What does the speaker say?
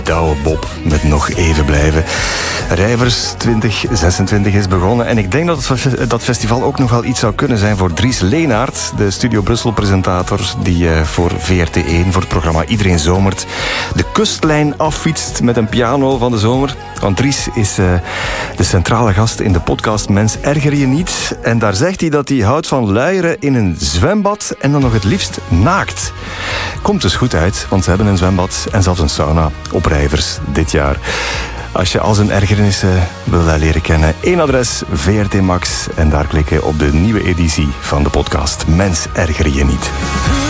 Douwe Bob met Nog Even Blijven. Rijvers 2026 is begonnen en ik denk dat festival ook nog wel iets zou kunnen zijn voor Dries Leenaert, de Studio Brussel-presentator die voor VRT1, voor het programma Iedereen Zomert, de kustlijn affietst met een piano van de zomer. Want Dries is de centrale gast in de podcast Mens Erger Je Niet. En daar zegt hij dat hij houdt van luieren in een zwembad en dan nog het liefst naakt. Komt dus goed uit, want ze hebben een zwembad en zelfs een sauna op Rijvers dit jaar. Als je al zijn ergernissen wil leren kennen, 1 adres, VRT Max. En daar klikken op de nieuwe editie van de podcast Mens Erger Je Niet.